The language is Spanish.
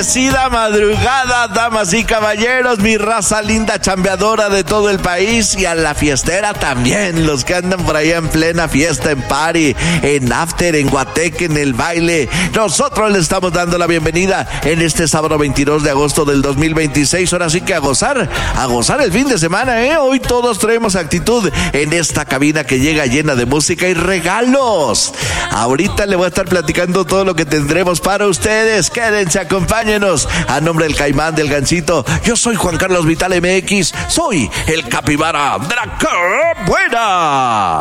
bendecida madrugada, damas y caballeros, mi raza linda chambeadora de todo el país, y a la fiestera también, los que andan por allá en plena fiesta, en party, en after, en guateque, en el baile. Nosotros les estamos dando la bienvenida en este sábado 22 de agosto del 2026. Ahora sí que a gozar el fin de semana, ¿eh? Hoy todos traemos actitud en esta cabina que llega llena de música y regalos. Ahorita le voy a estar platicando todo lo que tendremos para ustedes. Quédense, acompáñenos. A nombre del Caimán, del Gancito, yo soy Juan Carlos Vital MX, soy el capibara de la buena.